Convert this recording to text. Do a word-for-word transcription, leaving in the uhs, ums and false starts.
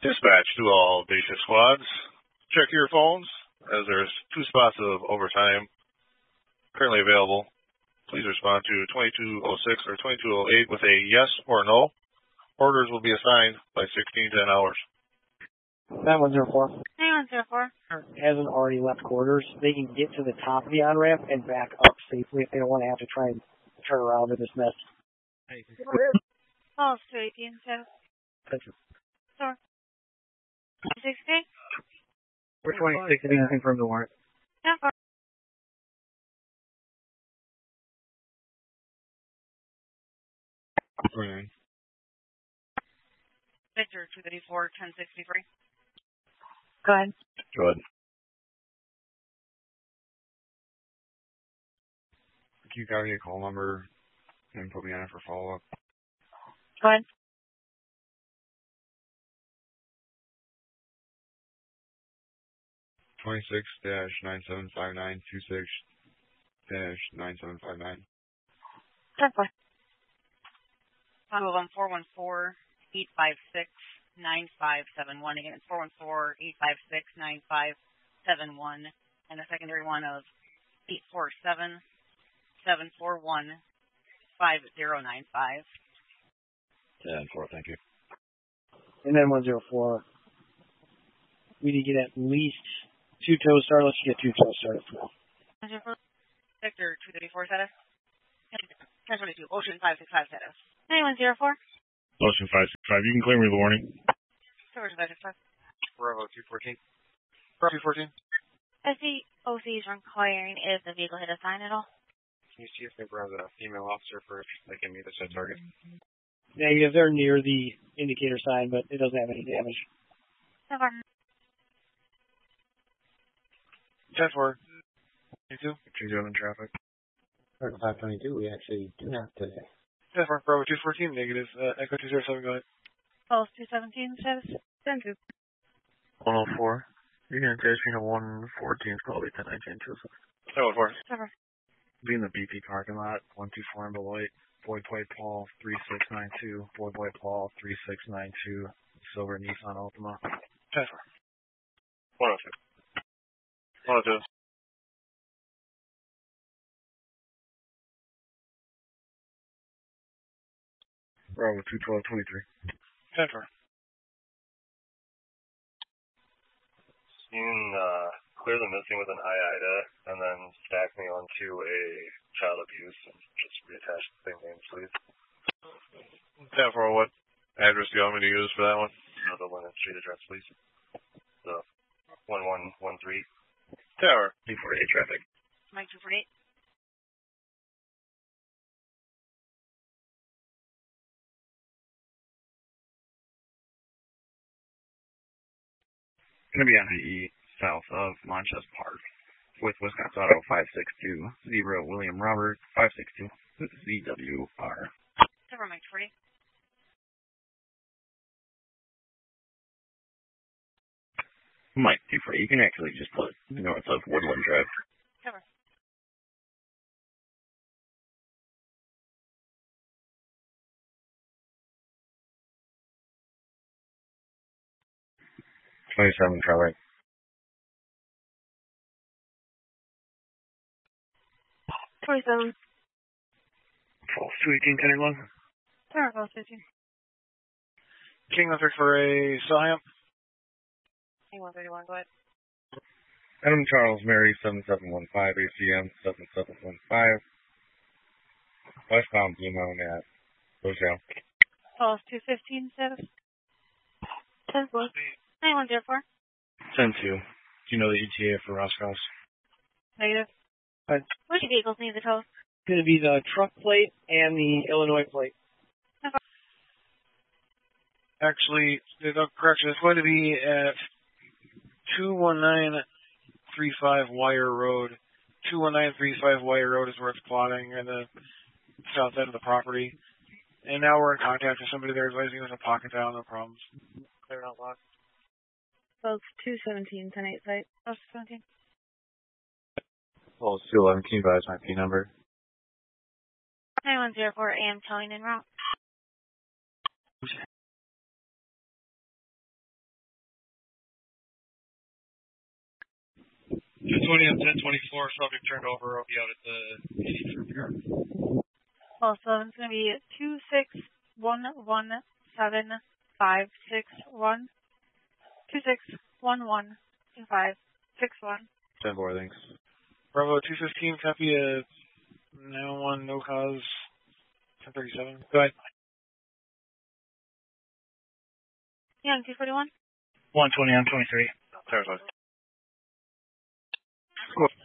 Dispatch to all basic squads. Check your phones as there's two spots of overtime currently available. Please respond to twenty-two oh six or twenty-two oh eight with a yes or no. Orders will be assigned by sixteen ten hours. nine one zero four. nine one zero four. Hasn't already left quarters. They can get to the top of the on-ramp and back up safely if they don't want to have to try and turn around in this mess. Oh, two eighteen, so. Thank you. Sure. sixty? We're twenty-six, anything from the warrant. Yeah, four. twenty-nine. Victor, two thirty-four, ten sixty-three. Go ahead. Go ahead. Can you got me a call number and put me on it for follow-up? Go ahead. twenty-six dash nine seven five nine two six dash nine seven five nine. Ten four. One four one four eight five six nine five seven one. Again, it's four one four eight five six nine five seven one, and a secondary one of eight four seven seven four one five zero nine five. ten four, thank you. And then one zero four. We need to get at least two toes started. Let's get two toes started for now. Victor, two thirty-four status. ten twenty-two, Ocean five six five status. nine one zero four. Ocean five six five, you can clear me the warning. Ocean five six five. Bravo two fourteen. Bravo two fourteen. I see O Cs requiring if the vehicle hit a sign at all. Can you see if they brought a female officer first? They can meet the said target. Negative, they're near the indicator sign, but it doesn't have any damage. ten four. ten four. twenty-two. two zero in traffic. five twenty-two, we actually do have today. ten four. Bravo two fourteen, negative. Uh, Echo two zero seven, go ahead. Pulse two seventeen, status. ten two. one oh four. You're going to me to one fourteen, probably ten nineteen, two. ten one four. ten four. Be in the B P parking lot, one two four in Beloit. Boy Boy Paul, three six nine two. Boy Boy Paul, three six nine two. Silver Nissan Altima. ten four. one oh two. one oh two. Bravo two twelve twenty-three. ten four. You can uh, clear the missing with an I I D A and then stack me onto a child abuse and just reattach the same names, please. ten four, what address do you want me to use for that one? No, the Lennon Street address, please. The one one one three. Tower. two forty-eight traffic. Mike two forty-eight. Going to be on the E south of Monchess Park with Wisconsin Auto five six two zero William Robert five six two Z W R. Silver Mike forty. Mike two forty. You can actually just put north of Woodland Drive. Cover. twenty-seven traffic. twenty-seven. False two eighteen ten one. Tower False fifteen. King left for a Scion. one thirty-one, go ahead. Adam Charles Mary seven seven one five A C M seven seven one five. Westbound Blue Mountain at Hotel. False two fifteen, status. ten four. nine one zero four. ten two. Do you know the E T A for Roscoe's? Negative. Right. Which vehicles need the tow? It's going to be the truck plate and the Illinois plate. Actually, there's no correction. It's going to be at two one nine three five Wire Road. two one nine three five Wire Road is where it's plotting, and the south end of the property. And now we're in contact with somebody there advising us a pocket down, no problems. Clear out locked. Folks, two seventeen, ten eight site. Oh, seventeen. Well, it's two eleven. Can you advise my P number? nine one zero four A M towing en route. twenty on ten twenty-four, subject turned over. I'll be out at the meeting for repair. Well, so it's going to be two six one one seven five six one. two six one one five six one. ten four, thanks. Bravo two fifteen, copy a nine one, no cause, ten thirty-seven. Go ahead. Yeah, two forty-one. one twenty on twenty-three. Terrified. Cool.